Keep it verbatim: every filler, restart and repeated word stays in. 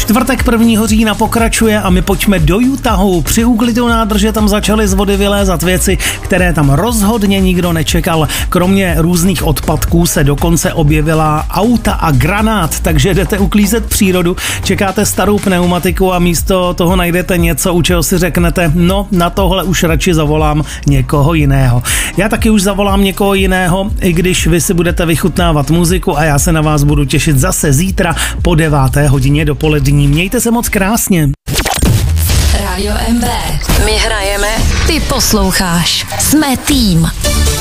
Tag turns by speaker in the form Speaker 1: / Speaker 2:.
Speaker 1: Čtvrtek prvního října pokračuje a my pojďme do Utahu. Při úklidu nádrže tam začaly z vody vylézat věci, které tam rozhodně nikdo nečekal. Kromě různých odpadků se dokonce objevila auta a granát, takže jdete uklízet přírodu, čekáte starou pneumatiku a místo toho najdete něco, u čeho si řeknete, no na tohle už radši zavolám někoho jiného. Já taky už zavolám někoho jiného, i když vy si budete vychutnávat muziku a já se na vás budu těšit zase zítra po deváté hodině dopolední. Mějte se moc krásně.
Speaker 2: Rádio M B. My hrajeme, ty posloucháš. Jsme tým.